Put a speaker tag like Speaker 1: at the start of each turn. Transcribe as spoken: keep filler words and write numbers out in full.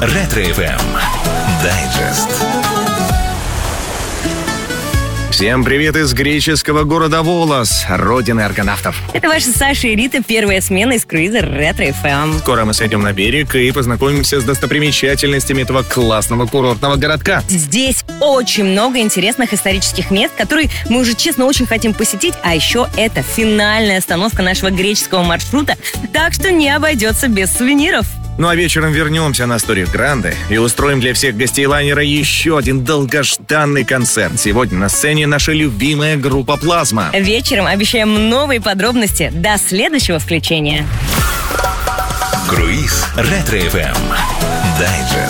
Speaker 1: Ретро эф эм Дайджест. Всем привет из греческого города Волос, родины аргонавтов.
Speaker 2: Это ваши Саша и Рита, первая смена из круиза Ретро эф эм.
Speaker 1: Скоро мы сойдем на берег и познакомимся с достопримечательностями этого классного курортного городка.
Speaker 2: Здесь очень много интересных исторических мест, которые мы уже, честно, очень хотим посетить. А еще это финальная остановка нашего греческого маршрута, так что не обойдется без сувениров.
Speaker 1: Ну а вечером вернемся на Story Grande и устроим для всех гостей лайнера еще один долгожданный концерт. Сегодня на сцене наша любимая группа «Плазма».
Speaker 2: Вечером обещаем новые подробности. До следующего включения.
Speaker 1: Круиз Ретро эф эм Дайджест.